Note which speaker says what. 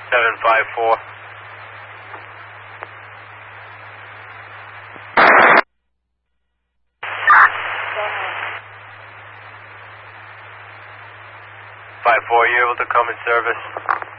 Speaker 1: 754. Are you able to come in service?